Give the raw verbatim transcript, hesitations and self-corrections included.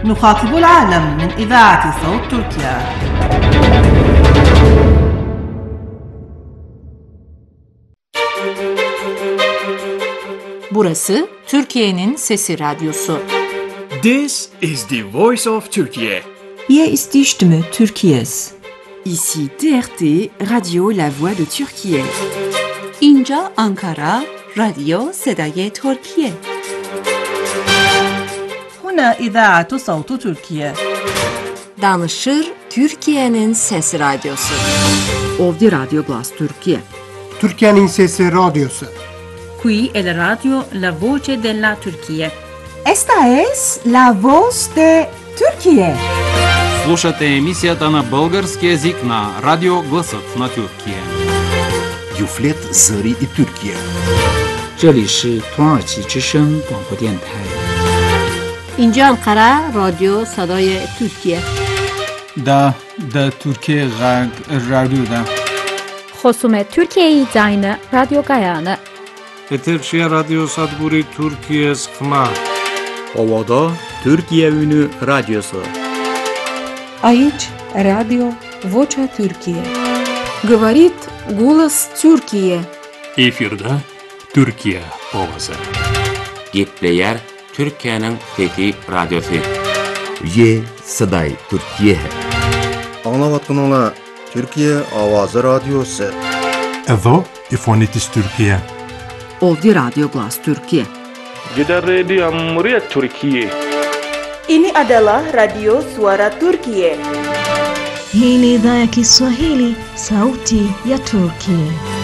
نخاطب العالم من إذاعة صوت تركيا. Burası Türkiye'nin Sesi Radyosu. This is the voice of Turkey. Hier ist die Stimme Türkiye's. Ici T R T, Radio La Voix de Türkiye. اینجا آنکارا، رادیو صدای ترکیه. هنا إذاعة صوت تركيا. Danışır Türkiye'nin Sesi Radyosu. Ovdi Radio Glas Türkiye. Türkiye'nin Sesi Radyosu. Qui è la radio La Voce della Turchia. Esta es la voz de Türkiye. Слушате емисията на български език на Радио Гласът на Türkiye. Юфлет Зări и Türkiye. 这里是土耳其之声广播电台。 اینجا آنکارا، رادیو صدای ترکیه. دا دا ترکیه غرب رادیو دا. خصوم ترکیه زاین رادیو گایانه. Eterşehir Radyo Sadburi Türkiye Sıkma. Ovada Türkiye Ünü Radyosu. Aici Radio Vocea Türkiye. Говорит голос Türkiye. Efirde Türkiye ovası. Gepleyer Türkiye'nin Fethi Radyosu. Ye Saday Türkiye. Anlavatın Türkiye Avazı Radyosu. Evo İfonitis Türkiye. Ovdi Radio Glas Türkiye. Gider Radio Cumhuriyet Türkiye. Ini adalah Radio Suara Turkiye. Hii ni idhaa ya Kiswahili, sauti ya Turkiye.